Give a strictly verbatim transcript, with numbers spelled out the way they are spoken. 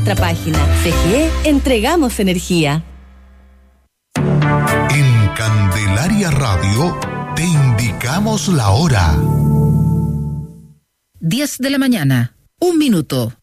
Nuestra página C G E, entregamos energía. En Candelaria Radio te indicamos la hora. diez de la mañana, un minuto.